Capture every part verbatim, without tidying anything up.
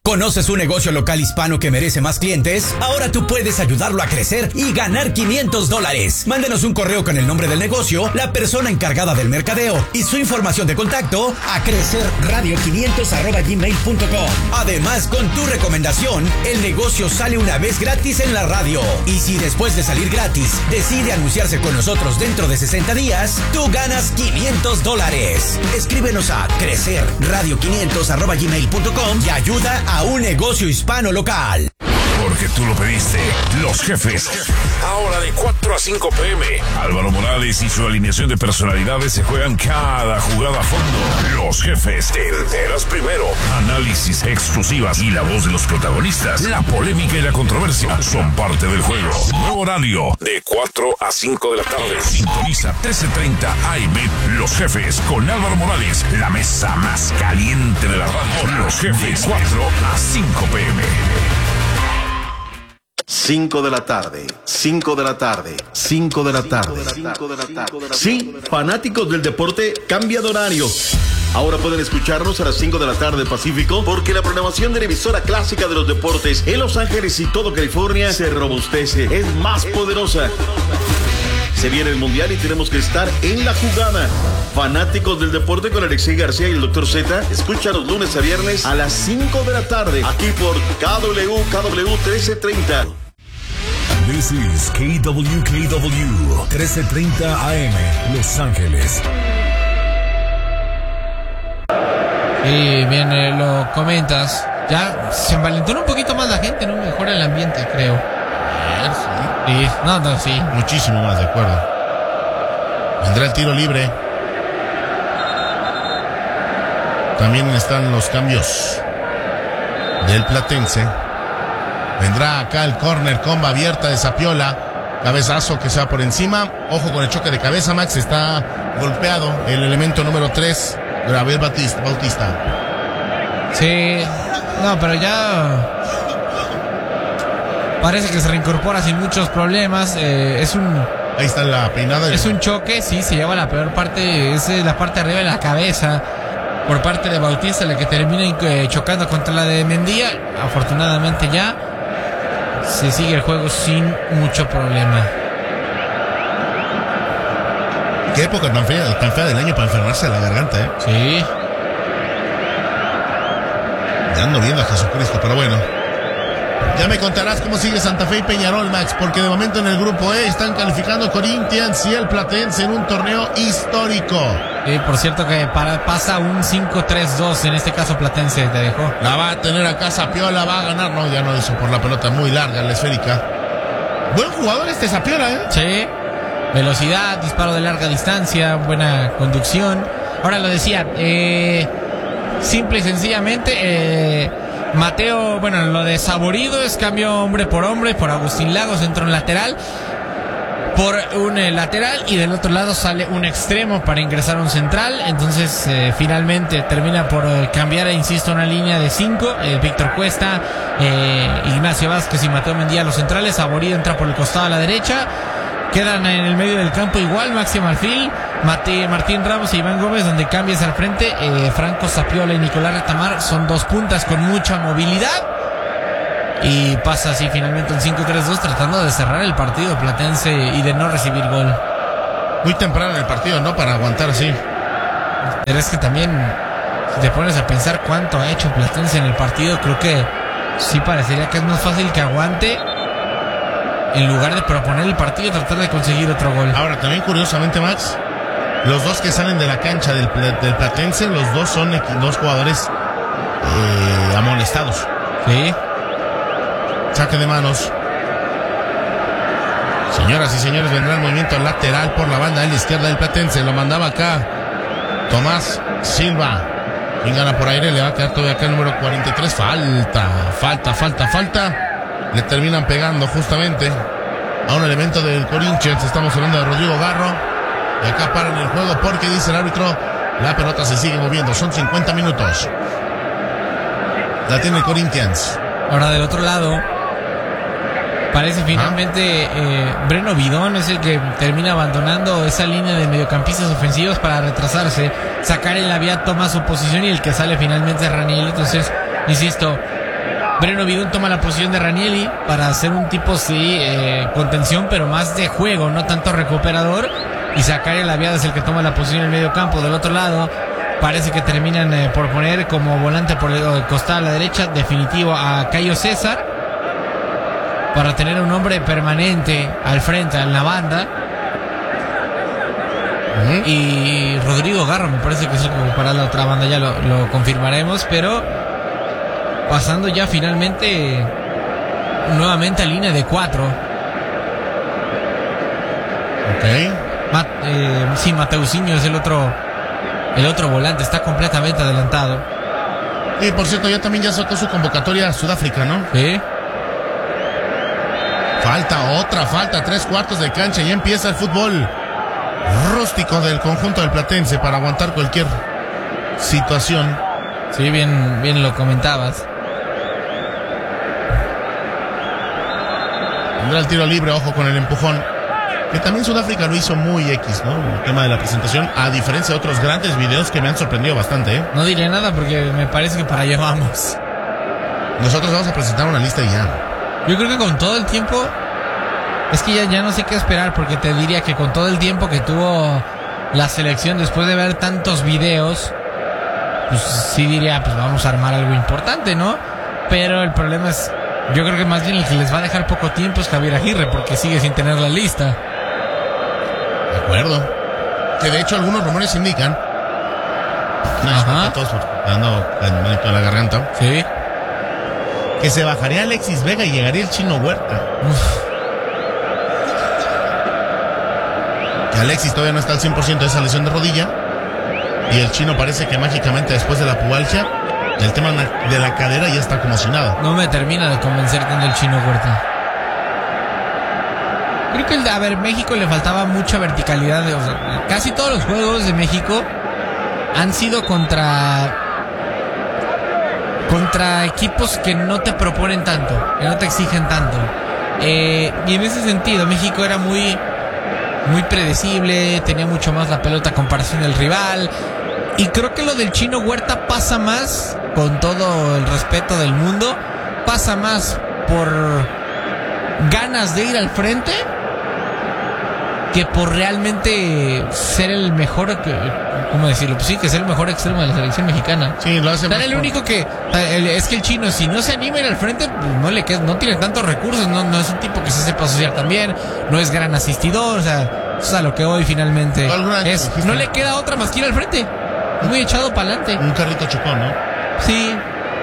¿Conoces un negocio local hispano que merece más clientes? Ahora tú puedes ayudarlo a crecer y ganar quinientos dólares. Mándenos un correo con el nombre del negocio, la persona encargada del mercadeo y su información de contacto a crecerradio quinientos arroba gmail punto com. Además, con tu recomendación, el negocio sale una vez gratis en la radio. Y si después de salir gratis decide anunciarse con nosotros dentro de sesenta días, tú ganas quinientos dólares. Escríbenos a crecerradio quinientos arroba gmail punto com y ayuda a un negocio hispano local. Porque tú lo pediste. Los Jefes. Ahora de cuatro a cinco pm. Álvaro Morales y su alineación de personalidades se juegan cada jugada a fondo. Los Jefes. Te enteras primero. Análisis, exclusivas y la voz de los protagonistas. La polémica y la controversia son parte del juego. Nuevo horario de cuatro a cinco de la tarde. Sintoniza trece treinta A M. Los Jefes con Álvaro Morales. La mesa más caliente de la radio. Los Jefes. cuatro a cinco pm. cinco de la tarde, cinco de la tarde, cinco de la tarde, cinco de la tarde. Sí, fanáticos del deporte, cambia de horario. Ahora pueden escucharnos a las cinco de la tarde Pacífico, porque la programación de la emisora clásica de los deportes en Los Ángeles y todo California se robustece, es más poderosa. Se viene el Mundial y tenemos que estar en la jugada. Fanáticos del deporte con Alexei García y el doctor Z, escucha los lunes a viernes a las cinco de la tarde, aquí por K W K W trece treinta. This is K W K W trece treinta A M, Los Ángeles. Y bien, eh, lo comentas. Ya se envalentona un poquito más la gente, ¿no? Mejora el ambiente, creo. Sí, no, no, sí. Muchísimo más, de acuerdo. Vendrá el tiro libre. También están los cambios del Platense. Vendrá acá el córner, comba abierta de Zapiola. Cabezazo que se va por encima. Ojo con el choque de cabeza, Max. Está golpeado el elemento número tres, Gabriel Bautista. Sí, no, pero ya parece que se reincorpora sin muchos problemas. Eh, es un... Ahí está la peinada. Es un choque, sí, se lleva la peor parte. Es la parte de arriba de la cabeza por parte de Bautista, la que termina eh, chocando contra la de Mendía. Afortunadamente ya se sigue el juego sin mucho problema. Qué época tan fea, tan fea del año para enfermarse de la garganta, ¿eh? Sí. Ya ando viendo a Jesucristo, pero bueno. Ya me contarás cómo sigue Santa Fe y Peñarol, Max, porque de momento en el grupo E están calificando Corinthians y el Platense en un torneo histórico. Y por cierto que para, pasa un cinco tres dos, en este caso Platense te dejó. La va a tener acá Zapiola, va a ganar. No, ya no hizo por la pelota muy larga, la esférica. Buen jugador este Zapiola, ¿eh? Sí. Velocidad, disparo de larga distancia, buena conducción. Ahora lo decía, eh, simple y sencillamente, eh, Mateo, bueno, lo de Saborido es cambio hombre por hombre, por Agustín Lagos, entra un lateral, por un eh, lateral, y del otro lado sale un extremo para ingresar a un central. Entonces eh, finalmente termina por eh, cambiar, insisto, una línea de cinco. eh, Víctor Cuesta, eh, Ignacio Vázquez y Mateo Mendía los centrales. Saborido entra por el costado a la derecha. Quedan en el medio del campo igual Maxi Marfil, Mate, Martín Ramos e Iván Gómez, donde cambias al frente. eh, Franco Zapiola y Nicolás Retamar son dos puntas con mucha movilidad. Y pasa así finalmente un cinco tres dos, tratando de cerrar el partido Platense y de no recibir gol. Muy temprano en el partido, ¿no? Para aguantar así. Pero es que también, si te pones a pensar cuánto ha hecho Platense en el partido, creo que sí parecería que es más fácil que aguante en lugar de proponer el partido y tratar de conseguir otro gol. Ahora, también curiosamente, Max, los dos que salen de la cancha del, del Platense, los dos son dos jugadores eh, amonestados. Sí. Saque de manos. Señoras y señores, vendrá el movimiento lateral por la banda de la izquierda del Platense. Lo mandaba acá Tomás Silva. Quien gana por aire, le va a quedar todavía acá el número cuarenta y tres. Falta, falta, falta, falta. Le terminan pegando justamente a un elemento del Corinthians. Estamos hablando de Rodrigo Garro. Y acá paran el juego porque dice el árbitro, la pelota se sigue moviendo. Son cincuenta minutos. La tiene el Corinthians. Ahora del otro lado, parece finalmente eh, Breno Bidón es el que termina abandonando esa línea de mediocampistas ofensivos para retrasarse, sacar en la vía, toma su posición, y el que sale finalmente es Raniel. Entonces, insisto, Breno Bidún toma la posición de Ranieri para hacer un tipo, sí, eh, contención, pero más de juego, no tanto recuperador. Y Zacarías Laviada es el que toma la posición en el medio campo. Del otro lado, parece que terminan eh, por poner como volante por el costado a la derecha, definitivo, a Caio César, para tener un hombre permanente al frente, en la banda. Uh-huh. Y Rodrigo Garro me parece que es el que para la otra banda, ya lo, lo confirmaremos, pero pasando ya finalmente nuevamente a línea de cuatro. Ok. Mat, eh, sí, Mateusinho es el otro el otro volante, está completamente adelantado. Y por cierto, ya también ya sacó su convocatoria a Sudáfrica, ¿no? Sí. Falta otra, falta tres cuartos de cancha y empieza el fútbol rústico del conjunto del Platense para aguantar cualquier situación. Sí, bien, bien lo comentabas. Tendrá el tiro libre, ojo con el empujón. Que también Sudáfrica lo hizo muy X, ¿no? El tema de la presentación, a diferencia de otros grandes videos que me han sorprendido bastante, ¿eh? No diré nada porque me parece que para allá vamos. Nosotros vamos a presentar una lista y ya. Yo creo que con todo el tiempo, es que ya, ya no sé qué esperar, porque te diría que con todo el tiempo que tuvo la selección después de ver tantos videos, pues sí diría, pues vamos a armar algo importante, ¿no? Pero el problema es, yo creo que más bien el que les va a dejar poco tiempo es Javier Aguirre, porque sigue sin tener la lista. De acuerdo. Que de hecho algunos rumores indican, no, Ajá. todos dando en la garganta, sí, que se bajaría Alexis Vega y llegaría el Chino Huerta. Uf. Que Alexis todavía no está al cien por ciento de esa lesión de rodilla, y el Chino parece que mágicamente después de la pubalgia, el tema de la cadera ya está como si nada. No me termina de convencer tanto el Chino Huerta. Creo que el de, a ver, México le faltaba mucha verticalidad. De, o sea, casi todos los juegos de México han sido contra contra equipos que no te proponen tanto, que no te exigen tanto. Eh, y en ese sentido, México era muy muy predecible, tenía mucho más la pelota a comparación del rival. Y creo que lo del Chino Huerta pasa más, con todo el respeto del mundo, pasa más por ganas de ir al frente que por realmente ser el mejor, ¿cómo decirlo? Pues sí, que ser el mejor extremo de la selección mexicana. Sí, lo hace. Era el único que, es que el Chino, si no se anima a ir al frente, pues no le queda, no tiene tantos recursos, no, no es un tipo que se sepa asociar también, no es gran asistidor, o sea, eso es a lo que hoy finalmente es, no le queda otra más que ir al frente, muy echado para adelante. Un carrito chocón, ¿no? Sí.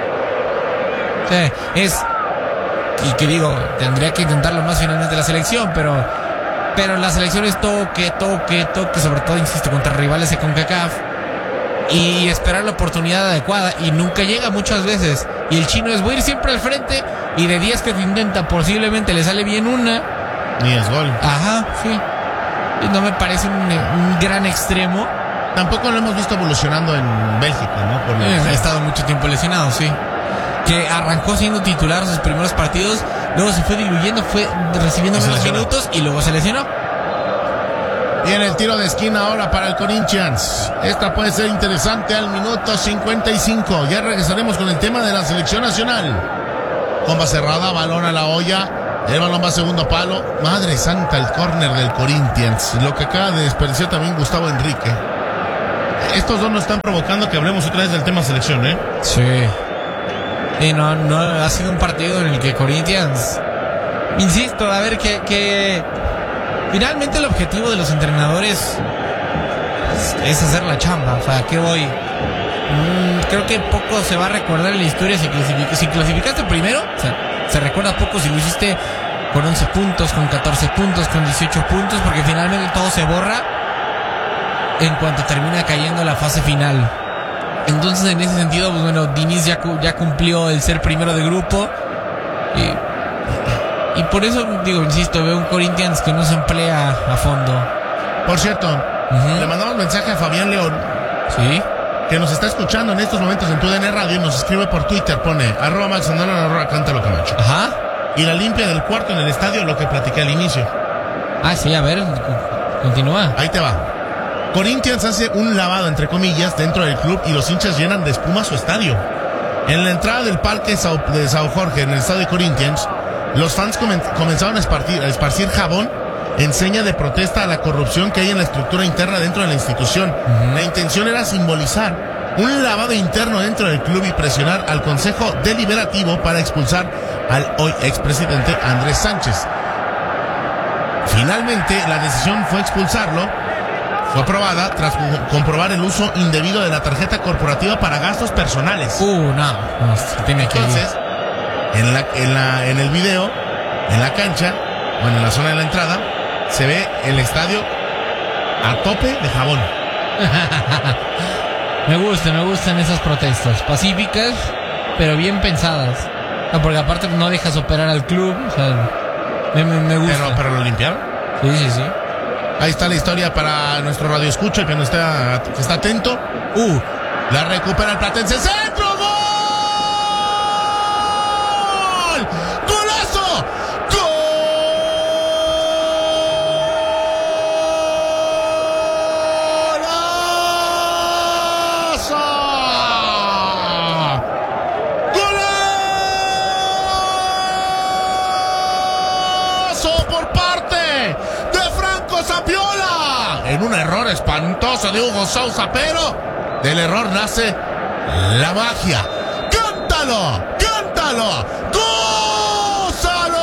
O sea, es, y que digo, tendría que intentarlo más finalmente la selección, pero Pero la selección es toque, toque, toque, sobre todo, insisto, contra rivales de CONCACAF. Y esperar la oportunidad adecuada. Y nunca llega muchas veces. Y el Chino es, voy a ir siempre al frente. Y de diez que te intenta, posiblemente le sale bien una. Ni es gol. Ajá, sí. Y no me parece un, un gran extremo. Tampoco lo hemos visto evolucionando en Bélgica, ¿no? Por eh, ha estado mucho tiempo lesionado, sí. Que arrancó siendo titular sus primeros partidos, luego se fue diluyendo, fue recibiendo menos minutos y luego se lesionó. Viene el tiro de esquina ahora para el Corinthians. Esta puede ser interesante al minuto cincuenta y cinco. Ya regresaremos con el tema de la selección nacional. Bomba cerrada, balón a la olla. El balón va a segundo palo. Madre santa, el córner del Corinthians. Lo que acaba de desperdiciar también Gustavo Enrique. Estos dos nos están provocando que hablemos otra vez del tema selección, ¿eh? Sí. Y no, no ha sido un partido en el que Corinthians, insisto, a ver que, que finalmente el objetivo de los entrenadores es, es hacer la chamba. O sea, ¿qué voy? Mm, creo que poco se va a recordar en la historia si, clasific si clasificaste primero. O sea, se recuerda poco si lo hiciste con once puntos, con catorce puntos, con dieciocho puntos, porque finalmente todo se borra en cuanto termina cayendo la fase final. Entonces, en ese sentido, pues bueno, Diniz ya, ya cumplió el ser primero de grupo. Y, y por eso, digo, insisto, veo un Corinthians que no se emplea a fondo. Por cierto, uh-huh. le mandamos mensaje a Fabián León. Sí. Que nos está escuchando en estos momentos en tu D N Radio y nos escribe por Twitter, pone arroba Max Andalón, arroba Cántalo Camacho. Ajá. Y la limpia del cuarto en el estadio, lo que platiqué al inicio. Ah, sí, a ver, continúa. Ahí te va. Corinthians hace un lavado, entre comillas, dentro del club y los hinchas llenan de espuma su estadio. En la entrada del parque de Sao Jorge, en el estadio de Corinthians, los fans comenzaron a esparcir, a esparcir jabón en seña de protesta a la corrupción que hay en la estructura interna dentro de la institución. Uh-huh. La intención era simbolizar un lavado interno dentro del club y presionar al Consejo Deliberativo para expulsar al hoy expresidente Andrés Sánchez. Finalmente, la decisión fue expulsarlo. Fue aprobada tras comprobar el uso indebido de la tarjeta corporativa para gastos personales. Uh, no, no tiene que Entonces, en, la, en, la, en el video, en la cancha, bueno, en la zona de la entrada, se ve el estadio a tope de jabón. Me gusta, me gustan esas protestas pacíficas, pero bien pensadas. No, porque aparte no dejas operar al club. O sea, me, me, me gusta. Pero, pero lo limpiaron. Sí, sí, sí. Ahí está la historia para nuestro radio escucha que no está, que está atento. Uh, la recupera el Platense. ¡Centro! ¡Gol! ¡Golazo! ¡Golazo! ¡Golazo por parte de Franco Sapiola! En un error espantoso de Hugo Sousa, pero del error nace la magia. ¡Cántalo! ¡Cántalo! ¡Gózalo!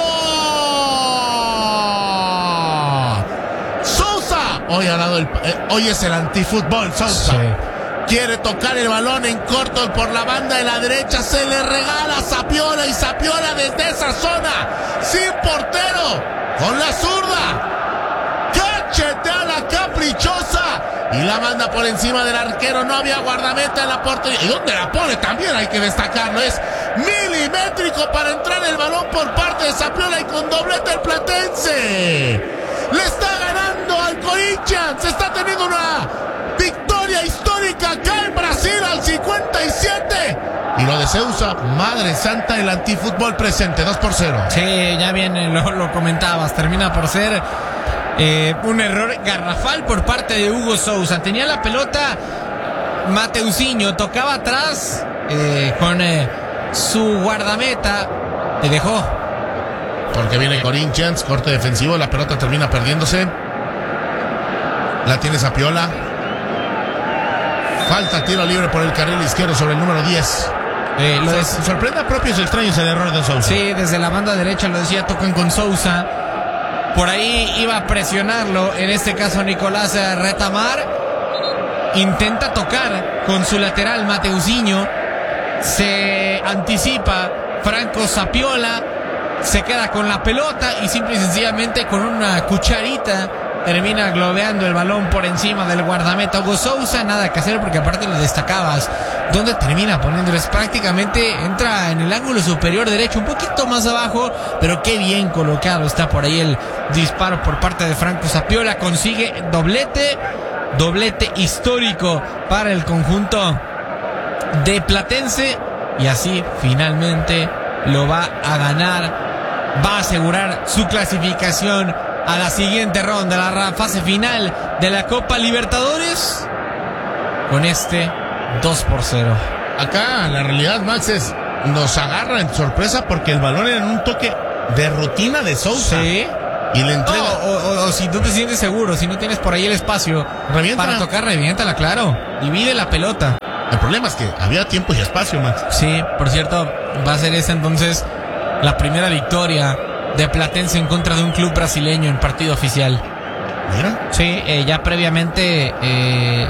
Sousa hoy ha dado el, eh, hoy es el antifútbol. Sousa sí. Quiere tocar el balón en corto por la banda de la derecha, se le regala a Sapiola y Sapiola desde esa zona sin portero con la zurda cachetea la caprichosa y la manda por encima del arquero. No había guardameta en la portería. ¿Y dónde la pone? También hay que destacarlo. Es milimétrico para entrar el balón por parte de Sapiola y con doblete el Platense. Le está ganando al Corinthians. Se está teniendo una victoria histórica acá en Brasil al cincuenta y siete. Y lo de Sousa, madre santa, el antifútbol presente, dos por cero. Sí, ya bien lo, lo comentabas. Termina por ser Eh, un error garrafal por parte de Hugo Sousa. Tenía la pelota Mateuzinho, tocaba atrás eh, con eh, su guardameta, le dejó. Porque viene Corinthians, corte defensivo, la pelota termina perdiéndose. La tiene Sapiola. Falta, tiro libre por el carril izquierdo sobre el número diez. Eh, lo des... Sorprende a propios extraños el error de Sousa. Sí, desde la banda derecha, lo decía, tocan con Sousa. Por ahí iba a presionarlo, en este caso Nicolás Retamar. Intenta tocar con su lateral Mateuzinho. Se anticipa Franco Sapiola. Se queda con la pelota y simple y sencillamente con una cucharita termina globeando el balón por encima del guardameta Hugo Sousa. Nada que hacer porque aparte lo destacabas. ¿Dónde termina poniéndoles? Prácticamente entra en el ángulo superior derecho, un poquito más abajo, pero qué bien colocado está por ahí el disparo por parte de Franco Sapiola. Consigue doblete, doblete histórico para el conjunto de Platense y así finalmente lo va a ganar. Va a asegurar su clasificación a la siguiente ronda, la fase final de la Copa Libertadores, con este dos por cero. Acá la realidad, Max, es nos agarra en sorpresa porque el balón era en un toque de rutina de Sousa. Sí. Y le entrega. No, o, o, o si no te sientes seguro, si no tienes por ahí el espacio revienta. Para tocar, reviéntala, claro. Divide la pelota. El problema es que había tiempo y espacio, Max. Sí, por cierto, va a ser esa entonces la primera victoria de Platense en contra de un club brasileño en partido oficial. ¿Mira? Sí, eh, ya previamente eh,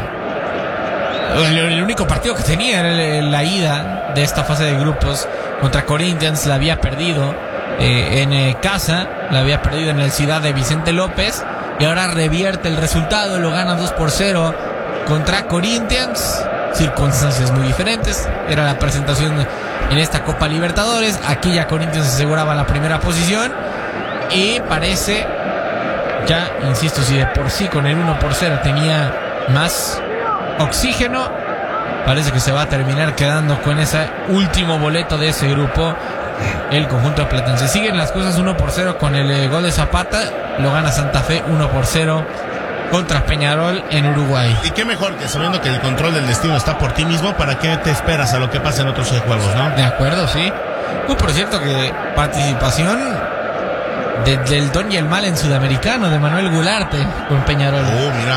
el, el único partido que tenía era el, la ida de esta fase de grupos contra Corinthians. La había perdido eh, en eh, casa, la había perdido en el Ciudad de Vicente López y ahora revierte el resultado, lo gana dos por cero contra Corinthians. Circunstancias muy diferentes, era la presentación en esta Copa Libertadores. Aquí ya Corinthians aseguraba la primera posición y parece, ya insisto, si de por sí con el uno por cero tenía más oxígeno, parece que se va a terminar quedando con ese último boleto de ese grupo el conjunto de Platense. Siguen las cosas uno por cero con el eh, gol de Zapata, lo gana Santa Fe uno por cero contra Peñarol en Uruguay. Y qué mejor que sabiendo que el control del destino está por ti mismo, ¿para qué te esperas a lo que pasa en otros juegos, no? De acuerdo, sí. Uh, por cierto que participación de, del Don y el Mal en Sudamericano de Manuel Gularte con Peñarol. Oh, mira.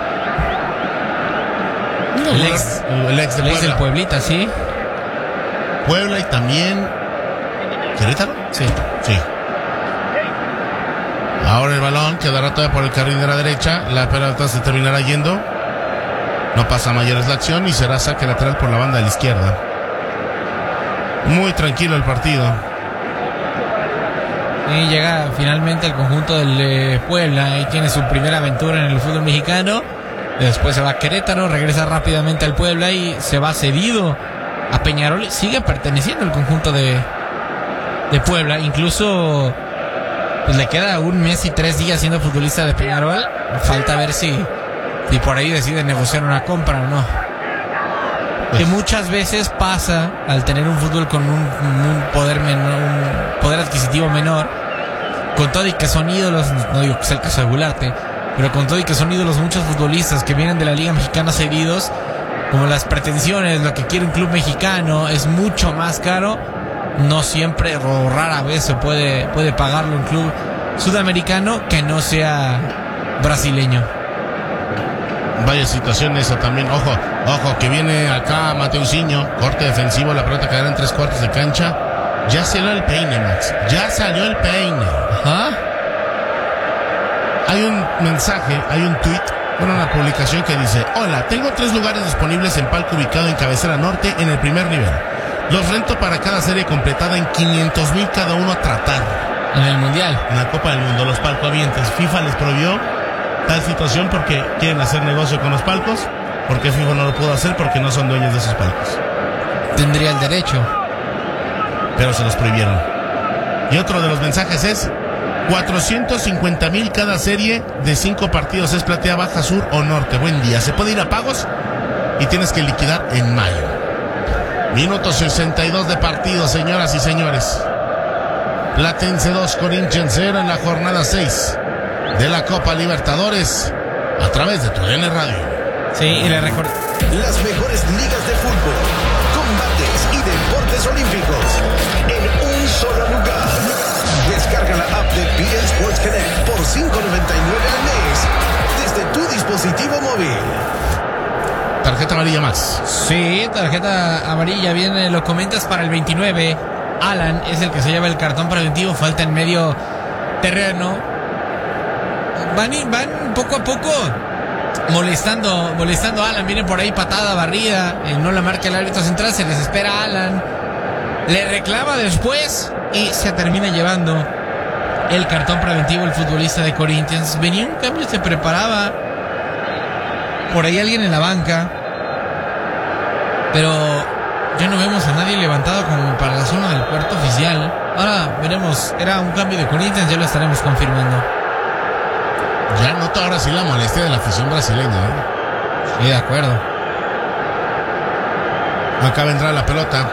El ex, el ex, de el ex del Pueblita, sí. Puebla y también ¿Querétaro? Sí. Sí. Ahora el balón quedará todavía por el carril de la derecha. La pelota se terminará yendo. No pasa a mayores la acción y será saque lateral por la banda de la izquierda. Muy tranquilo el partido. Y llega finalmente el conjunto del eh, Puebla y tiene su primera aventura en el fútbol mexicano. Después se va a Querétaro, regresa rápidamente al Puebla y se va cedido a Peñarol. Sigue perteneciendo al conjunto de, de Puebla. Incluso pues le queda un mes y tres días siendo futbolista de Peñarol. Falta ver si, si por ahí decide negociar una compra o no. Pues, que muchas veces pasa al tener un fútbol con un, un poder menor, un poder adquisitivo menor, con todo y que son ídolos, no digo que sea el caso de Gularte, pero con todo y que son ídolos muchos futbolistas que vienen de la Liga Mexicana cedidos, como las pretensiones, lo que quiere un club mexicano es mucho más caro, no siempre o rara vez se puede, puede pagarlo un club sudamericano que no sea brasileño. Vaya situación esa también. Ojo, ojo, que viene acá Mateusinho, corte defensivo, la pelota quedará en tres cuartos de cancha. Ya salió el peine, Max. Ya salió el peine. ¿Ah? Hay un mensaje, hay un tweet, bueno, una publicación que dice: hola, tengo tres lugares disponibles en palco ubicado en cabecera norte en el primer nivel. Los rento para cada serie completada en quinientos mil cada uno a tratar. En el Mundial. En la Copa del Mundo, los palcohabientes. FIFA les prohibió tal situación porque quieren hacer negocio con los palcos, porque FIFA no lo pudo hacer porque no son dueños de esos palcos. Tendría el derecho, pero se los prohibieron. Y otro de los mensajes es: cuatrocientos cincuenta mil cada serie de cinco partidos. Es platea baja, sur o norte. Buen día. Se puede ir a pagos y tienes que liquidar en mayo. Minuto sesenta y dos de partido, señoras y señores. Platense dos, Corinthians cero en la jornada seis de la Copa Libertadores a través de tu D N Radio. Sí, y le recuerdo las mejores ligas de fútbol, combates y deportes olímpicos en un solo lugar. Descarga la app de B N Sports Connect por cinco noventa y nueve al mes desde tu dispositivo móvil. Tarjeta amarilla, Max. Sí, tarjeta amarilla, viene, lo comentas para el veintinueve. Alan es el que se lleva el cartón preventivo, falta en medio terreno. Van, van poco a poco molestando, molestando a Alan. Viene por ahí patada, barrida, eh, no la marca el árbitro central, se desespera a Alan, le reclama después y se termina llevando el cartón preventivo el futbolista de Corinthians. Venía un cambio, se preparaba por ahí alguien en la banca, pero ya no vemos a nadie levantado como para la zona del cuarto oficial. Ahora veremos, era un cambio de Corinthians, ya lo estaremos confirmando. Ya noto ahora sí la molestia de la afición brasileña, ¿eh? Sí, de acuerdo. Acá vendrá la pelota.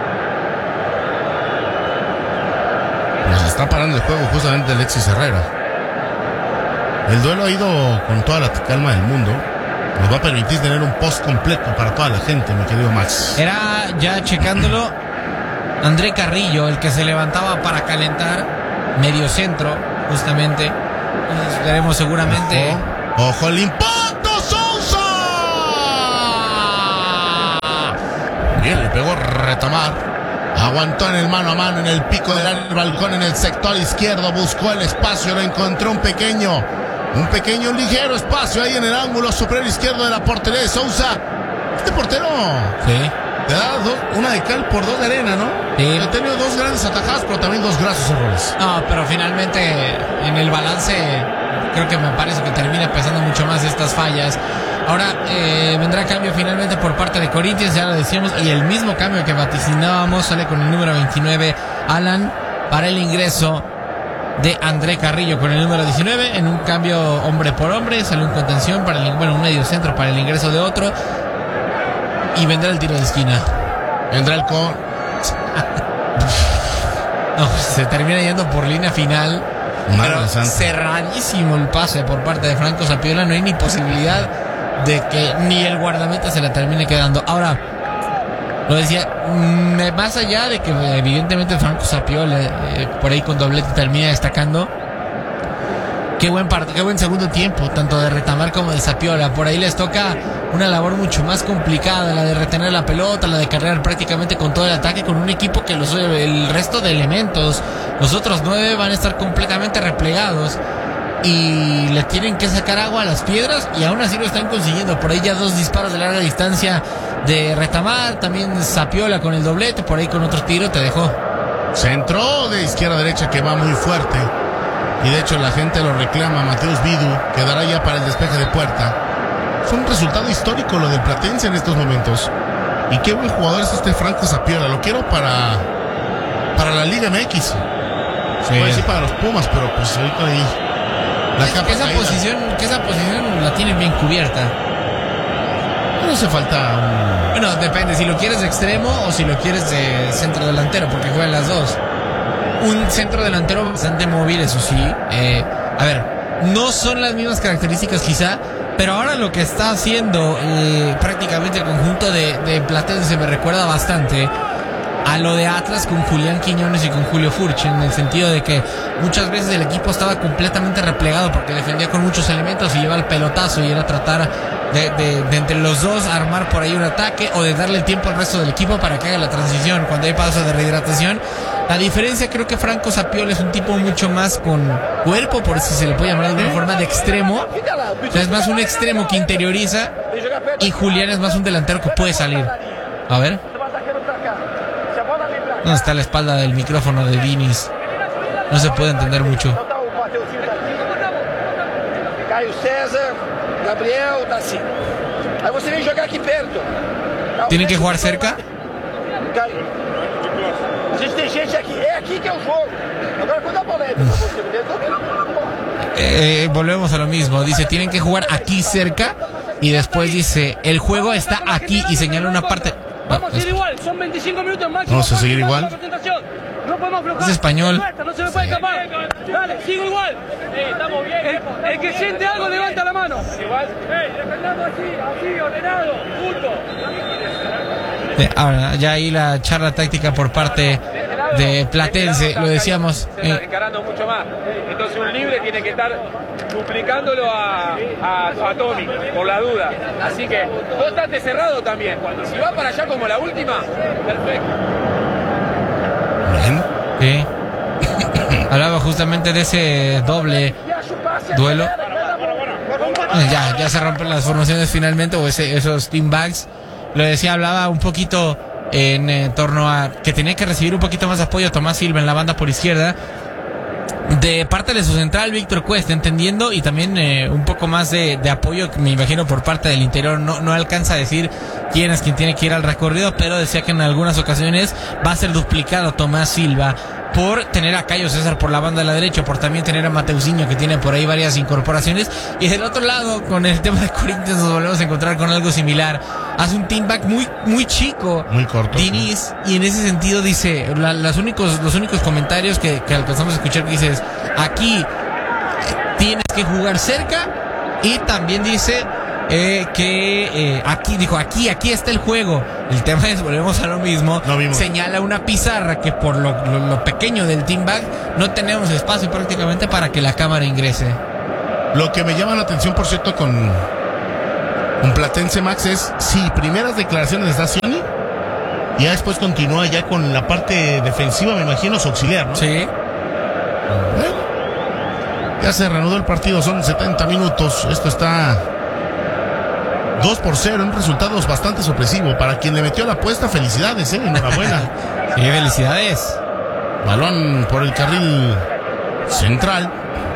Nos está parando el juego justamente Alexis Herrera. El duelo ha ido con toda la calma del mundo. Nos va a permitir tener un post completo para toda la gente, mi querido Max. Era, ya checándolo, André Carrillo, el que se levantaba para calentar, medio centro, justamente. Veremos seguramente. Ojo, ojo el impacto, Sousa. Bien, le pegó retomar. Aguantó en el mano a mano, en el pico del balcón, en el sector izquierdo. Buscó el espacio, lo encontró un pequeño, un pequeño ligero espacio ahí en el ángulo superior izquierdo de la portería de Sousa. Este portero, sí, te da dos, una de cal por dos de arena, ¿no? Sí. Ha tenido dos grandes atajadas, pero también dos grasos errores. No, pero finalmente en el balance creo que me parece que termina pesando mucho más estas fallas. Ahora eh, vendrá cambio finalmente por parte de Corinthians, ya lo decíamos, y el mismo cambio que vaticinábamos sale con el número veintinueve, Alan, para el ingreso de André Carrillo con el número diecinueve, en un cambio hombre por hombre, sale un contención para el, bueno, un medio centro para el ingreso de otro, y vendrá el tiro de esquina. Vendrá el con... No, se termina yendo por línea final. Madre Pero santa. cerradísimo el pase por parte de Franco Sapiola. No hay ni posibilidad de que ni el guardameta se la termine quedando. Ahora, lo decía, mm, más allá de que evidentemente Franco Sapiola eh, por ahí con doblete termina destacando. Qué buen part- qué buen segundo tiempo, tanto de Retamar como de Sapiola. Por ahí les toca una labor mucho más complicada, la de retener la pelota, la de cargar prácticamente con todo el ataque, con un equipo que los, el resto de elementos, los otros nueve van a estar completamente replegados y le tienen que sacar agua a las piedras, y aún así lo están consiguiendo. Por ahí ya dos disparos de larga distancia de Retamar, también Sapiola con el doblete, por ahí con otro tiro te dejó. Centro de izquierda a derecha que va muy fuerte. Y de hecho la gente lo reclama. Mateus Vidu quedará ya para el despeje de puerta. Es un resultado histórico lo del Platense en estos momentos. Y qué buen jugador es este Franco Sapiola. Lo quiero para para la Liga M X. Se puede decir para los Pumas, pero pues ahorita ahí la capa que esa caída. posición, que esa posición la tienen bien cubierta. No hace falta un... Bueno, depende si lo quieres de extremo o si lo quieres de centro delantero, porque juegan las dos. Un centro delantero bastante móvil, eso sí. Eh, a ver, no son las mismas características quizá, pero ahora lo que está haciendo eh, prácticamente el conjunto de, de Platense me recuerda bastante a lo de Atlas con Julián Quiñones y con Julio Furch, en el sentido de que muchas veces el equipo estaba completamente replegado porque defendía con muchos elementos y lleva el pelotazo, y era tratar de, de, de entre los dos armar por ahí un ataque o de darle el tiempo al resto del equipo para que haga la transición cuando hay paso de rehidratación. La diferencia, creo que Franco Sapiola es un tipo mucho más con cuerpo, por si se le puede llamar de alguna forma, de extremo. O sea, es más un extremo que interioriza, y Julián es más un delantero que puede salir. A ver. ¿Dónde está la espalda del micrófono de Vinis? No se puede entender mucho. Caio César, Gabriel, Daci. Aí você vem jogar aqui perto. ¿Tienen que jugar cerca? A gente tem gente aqui, é aqui que é o jogo. Agora quando a bola entra pra você, Eh, volvemos a lo mismo. Dice, tienen que jugar aquí cerca, y después dice, el juego está aquí, y señala una parte. Vamos a seguir igual, son veinticinco minutos máximo. Vamos a seguir igual. No podemos aflojar. Es español. No se me puede escapar. Dale, sigo igual. Estamos bien. El, el que siente algo levanta la mano. Igual. Defendamos así, así, ordenado, justo. Eh, ahora, ya ahí la charla táctica por parte de Platense, lo decíamos. Se está encarando mucho más. Entonces un libre tiene que estar duplicándolo a, a, a Tommy, por la duda. Así que todo está cerrado también. Si va para allá como la última, perfecto. Bien. Sí. Hablaba justamente de ese doble duelo. Eh, Ya, ya se rompen las formaciones finalmente, o ese, esos team bags. Lo decía, hablaba un poquito en eh, torno a que tenía que recibir un poquito más de apoyo a Tomás Silva en la banda por izquierda, de parte de su central Víctor Cuesta, entendiendo, y también eh, un poco más de, de apoyo, me imagino, por parte del interior. No, no alcanza a decir quién es quien tiene que ir al recorrido, pero decía que en algunas ocasiones va a ser duplicado Tomás Silva por tener a Caio César por la banda de la derecha, por también tener a Mateusinho, que tiene por ahí varias incorporaciones. Y del otro lado, con el tema de Corinthians, nos volvemos a encontrar con algo similar. Hace un team back muy, muy chico, muy corto, Diniz, sí. Y en ese sentido dice, la, las únicos, los únicos comentarios que, que alcanzamos a escuchar, que dices, aquí tienes que jugar cerca, y también dice eh, que eh, aquí, dijo, aquí, aquí está el juego. El tema es, volvemos a lo mismo, señala una pizarra que por lo, lo, lo pequeño del team back no tenemos espacio prácticamente para que la cámara ingrese. Lo que me llama la atención, por cierto, con un Platense, Max, es sí, primeras declaraciones de Stacioni, y ya después continúa ya con la parte defensiva, me imagino, su auxiliar, ¿no? Sí. Bueno, ya se reanudó el partido, son setenta minutos, esto está dos por cero, un resultado bastante sorpresivo. Para quien le metió la apuesta, felicidades, ¿eh? Enhorabuena. Sí, felicidades. Balón por el carril central.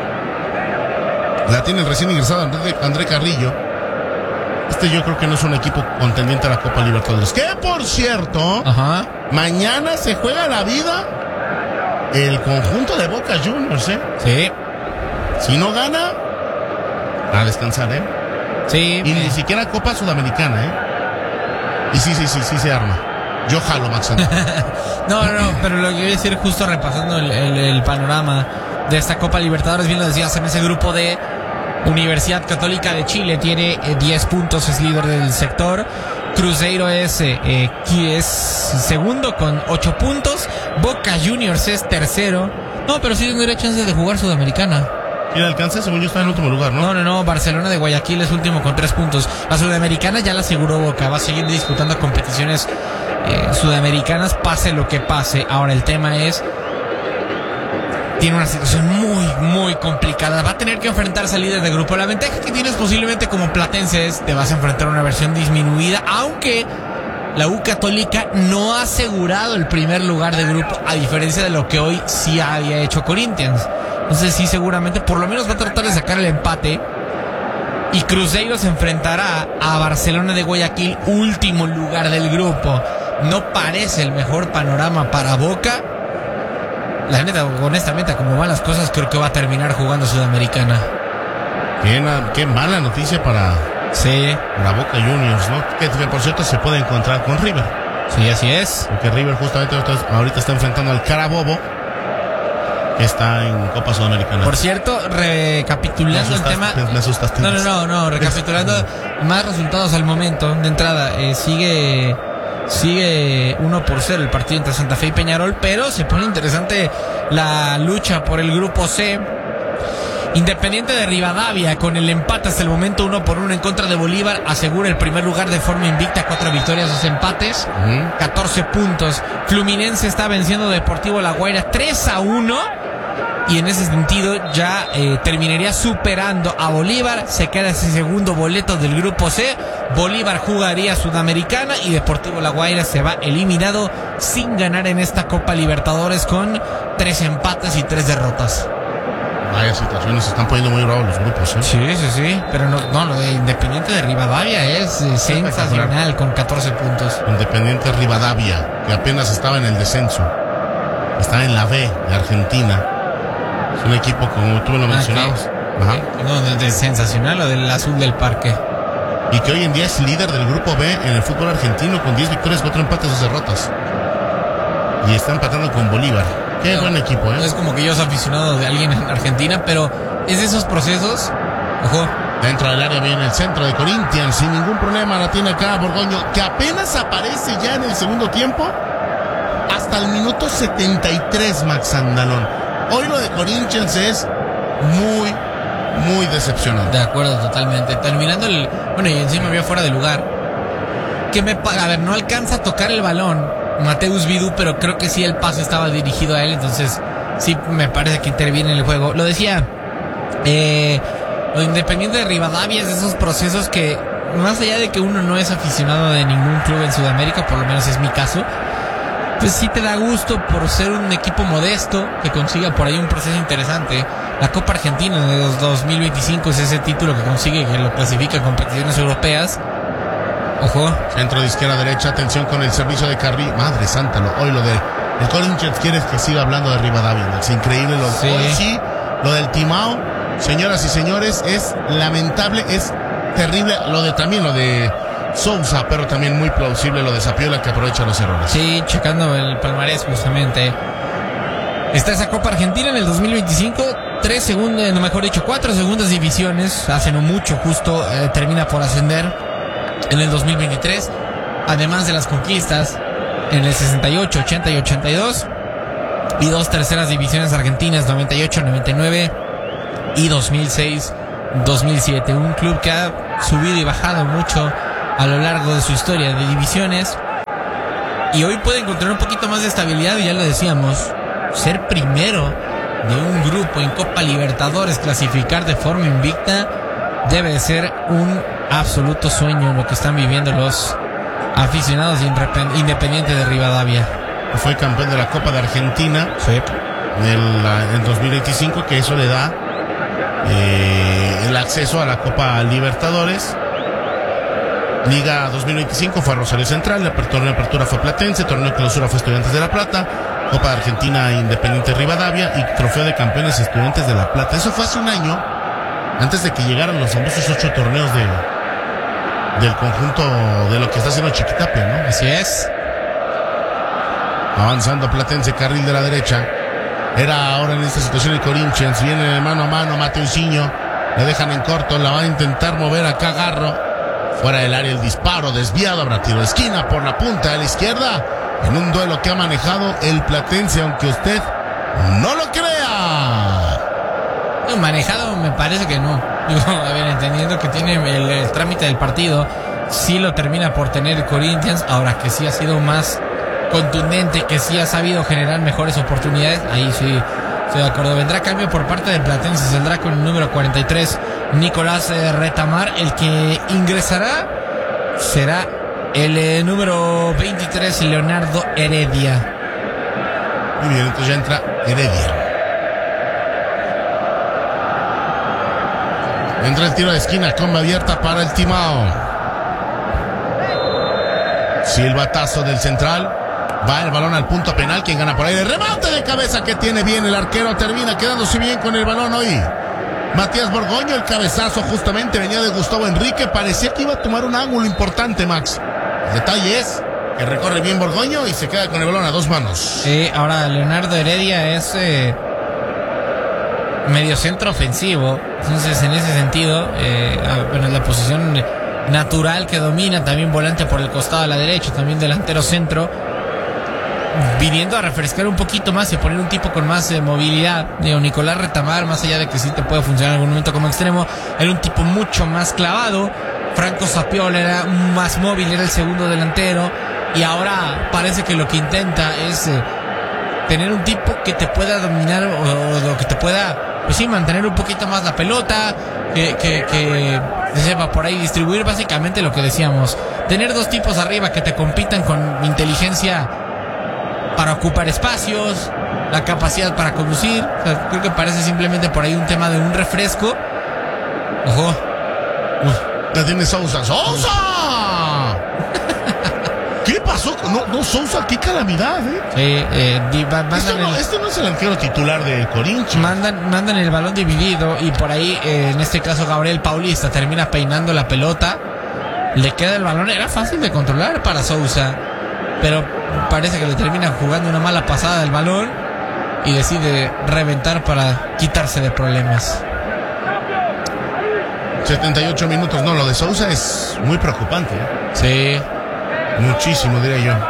La tiene el recién ingresado André, André Carrillo. Este yo creo que no es un equipo contendiente a la Copa Libertadores. Que por cierto, Ajá. mañana se juega la vida el conjunto de Boca Juniors, ¿eh? Sí. Si no gana, a descansar, ¿eh? Sí. Y ni siquiera Copa Sudamericana, ¿eh? Y sí, sí, sí, sí se arma. Yo jalo, Max. no, no, no, pero lo que voy a decir, justo repasando el, el, el panorama de esta Copa Libertadores. Bien lo decías, en ese grupo de Universidad Católica de Chile tiene eh, diez puntos, es líder del sector. Cruzeiro es, eh, eh, es segundo con ocho puntos. Boca Juniors es tercero. No, pero sí tendría chance de jugar Sudamericana. ¿Quién alcanza? Según yo está en último lugar, ¿no? No, no, no. Barcelona de Guayaquil es último con tres puntos. La Sudamericana ya la aseguró Boca. Va a seguir disputando competiciones eh, sudamericanas, pase lo que pase. Ahora el tema es... Tiene una situación muy, muy complicada. Va a tener que enfrentarse al líder de grupo. La ventaja que tienes posiblemente como platense es te vas a enfrentar a una versión disminuida, aunque la U Católica no ha asegurado el primer lugar de grupo, a diferencia de lo que hoy sí había hecho Corinthians. Entonces sí, seguramente por lo menos va a tratar de sacar el empate. Y Cruzeiro se enfrentará a Barcelona de Guayaquil, último lugar del grupo. No parece el mejor panorama para Boca. La neta, honestamente, como van las cosas, creo que va a terminar jugando Sudamericana. Qué, qué mala noticia para, sí. para Boca Juniors, ¿no? Que, que por cierto se puede encontrar con River. Sí, así es. Porque River justamente ahorita está enfrentando al Carabobo, que está en Copa Sudamericana. Por cierto, recapitulando el tema... Me asustaste. No, no, no, no, recapitulando más resultados al momento. De entrada, eh, sigue... Sigue uno por cero el partido entre Santa Fe y Peñarol, pero se pone interesante la lucha por el grupo C. Independiente de Rivadavia, con el empate hasta el momento uno por uno en contra de Bolívar, asegura el primer lugar de forma invicta, cuatro victorias, dos empates, uh-huh. catorce puntos. Fluminense está venciendo a Deportivo La Guaira tres a uno. Y en ese sentido ya eh, terminaría superando a Bolívar. Se queda ese segundo boleto del grupo C. Bolívar jugaría Sudamericana y Deportivo La Guaira se va eliminado sin ganar en esta Copa Libertadores, con tres empates y tres derrotas. Vaya situaciones, se están poniendo muy bravos los grupos, ¿eh? Sí, sí, sí. Pero no, no lo de Independiente de Rivadavia es eh, sensacional, con catorce puntos. Independiente Rivadavia, que apenas estaba en el descenso. Está en la B de Argentina. Es un equipo, como tú me lo mencionabas. Ajá. No, de, de sensacional, o del azul del parque. Y que hoy en día es líder del grupo B en el fútbol argentino, con diez victorias, cuatro empates, dos derrotas. Y está empatando con Bolívar. Qué no, buen equipo, ¿eh? No es como que yo soy aficionado de alguien en Argentina, pero es de esos procesos. Ojo. Dentro del área viene el centro de Corinthians, sin ningún problema la tiene acá Borgoño, que apenas aparece ya en el segundo tiempo. Hasta el minuto setenta y tres, Max Andalón. Hoy lo de Corinthians es muy, muy decepcionante. De acuerdo, totalmente. Terminando el... Bueno, y encima había fuera de lugar. Que me... A ver, no alcanza a tocar el balón Mateus Vidú, pero creo que sí el pase estaba dirigido a él. Entonces, sí me parece que interviene en el juego. Lo decía, eh, lo Independiente de Rivadavia es de esos procesos que, más allá de que uno no es aficionado de ningún club en Sudamérica, por lo menos es mi caso, pues sí te da gusto por ser un equipo modesto que consiga por ahí un proceso interesante. La Copa Argentina de dos mil veinticinco es ese título que consigue, que lo clasifica en competiciones europeas. Ojo. Centro de izquierda a derecha, atención con el servicio de Carrillo. Madre santa, lo, hoy lo de el Corinthians quiere que siga hablando de Rivadavia. Es increíble lo sí. Hoy sí, lo del Timao, señoras y señores, es lamentable, es terrible. Lo de también lo de Sousa, pero también muy plausible lo de Zapiola, que aprovecha los errores. Sí, checando el palmarés justamente. Está esa Copa Argentina en el dos mil veinticinco, tres segundas, no mejor dicho, cuatro segundas divisiones, hace no mucho, justo eh, termina por ascender en el dos mil veintitrés, además de las conquistas en el sesenta y ocho, ochenta y ochenta y dos, y dos terceras divisiones argentinas, noventa y ocho, noventa y nueve y dos mil seis, dos mil siete. Un club que ha subido y bajado mucho a lo largo de su historia de divisiones, y hoy puede encontrar un poquito más de estabilidad. Y ya lo decíamos, ser primero de un grupo en Copa Libertadores, clasificar de forma invicta, debe de ser un absoluto sueño lo que están viviendo los aficionados Independiente de Rivadavia. Fue campeón de la Copa de Argentina, sí, en el en dos mil veinticinco, que eso le da eh, el acceso a la Copa Libertadores. Liga dos mil veinticinco fue a Rosario Central, el torneo de apertura fue Platense, torneo de clausura fue Estudiantes de La Plata, Copa de Argentina Independiente Rivadavia y trofeo de campeones Estudiantes de La Plata. Eso fue hace un año, antes de que llegaran los famosos ocho torneos de del conjunto de lo que está haciendo Chiquitapia, ¿no? Así es. Avanzando Platense, carril de la derecha. Era ahora en esta situación el Corinthians. Viene de mano a mano Mateusinho. Le dejan en corto. La va a intentar mover acá Garro. Fuera del área el disparo. Desviado. Habrá tiro de esquina por la punta de la izquierda. En un duelo que ha manejado el platense, aunque usted no lo crea. No, manejado me parece que no. Digo, a ver, entendiendo que tiene el, el trámite del partido, sí lo termina por tener el Corinthians. Ahora que sí ha sido más contundente, que sí ha sabido generar mejores oportunidades, ahí sí estoy de acuerdo. Vendrá cambio por parte del platense. Saldrá con el número cuarenta y tres Nicolás eh, Retamar. El que ingresará será el eh, número veintitrés Leonardo Heredia. Muy bien, entonces ya entra Heredia. Entra el tiro de esquina, comba abierta para el Timao. Silbatazo del central. Va el balón al punto penal. Quien gana por ahí. El remate de cabeza que tiene bien el arquero. Termina quedándose bien con el balón hoy Matías Borgoño. El cabezazo justamente venía de Gustavo Enrique. Parecía que iba a tomar un ángulo importante, Max. El detalle es que recorre bien Borgoño y se queda con el balón a dos manos. Sí, ahora Leonardo Heredia es eh, medio centro ofensivo. Entonces, en ese sentido, eh, bueno, la posición natural que domina. También volante por el costado a la derecha. También delantero centro. Viniendo a refrescar un poquito más y a poner un tipo con más eh, movilidad. Digo, Nicolás Retamar, más allá de que sí te puede funcionar en algún momento como extremo, era un tipo mucho más clavado. Franco Sapiola era más móvil, era el segundo delantero. Y ahora parece que lo que intenta es eh, tener un tipo que te pueda dominar o, o, o que te pueda, pues sí, mantener un poquito más la pelota, que, que, que se sepa por ahí distribuir. Básicamente lo que decíamos, tener dos tipos arriba que te compitan con inteligencia para ocupar espacios, la capacidad para conducir. O sea, creo que parece simplemente por ahí un tema de un refresco. Ojo. Uf, ya tiene Sousa. ¡Sousa! ¿Qué pasó? No, no, Sousa, qué calamidad, ¿eh? Sí, eh, mandan este, no, el, este no es el arquero titular del Corinthians. Mandan, mandan el balón dividido y por ahí, eh, en este caso, Gabriel Paulista termina peinando la pelota. Le queda el balón. Era fácil de controlar para Sousa, pero parece que le termina jugando una mala pasada del balón y decide reventar para quitarse de problemas. setenta y ocho minutos, no, lo de Sousa es muy preocupante, ¿eh? Sí. Muchísimo, diría yo.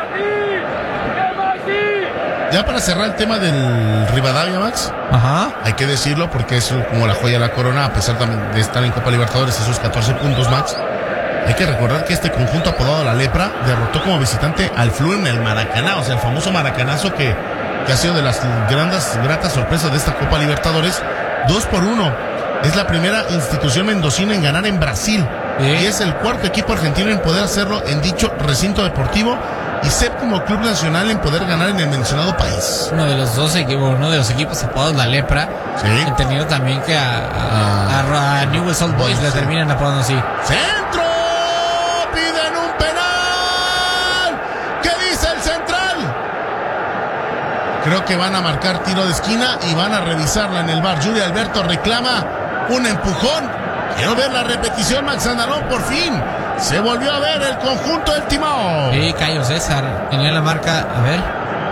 Ya para cerrar el tema del Rivadavia, Max. Ajá. Hay que decirlo porque es como la joya de la corona, a pesar también de estar en Copa Libertadores, esos catorce puntos, Max. Hay que recordar que este conjunto apodado La Lepra derrotó como visitante al Flu en el Maracaná, o sea, el famoso Maracanazo que, que ha sido de las grandes, gratas sorpresas de esta Copa Libertadores. Dos por uno. Es la primera institución mendocina en ganar en Brasil. ¿Sí? Y es el cuarto equipo argentino en poder hacerlo en dicho recinto deportivo y séptimo club nacional en poder ganar en el mencionado país. Uno de los dos equipos, uno de los equipos apodados La Lepra. Sí. He tenido también que a, a, a, a Newell's Old Boys le terminan apodando así. ¡Centro! ¡Piden un penal! ¿Qué dice el central? Creo que van a marcar tiro de esquina y van a revisarla en el V A R. Yuri Alberto reclama un empujón. Quiero ver la repetición, Max Andalón, por fin. Se volvió a ver el conjunto del Timao. Sí, Cayo César tenía la marca, a ver.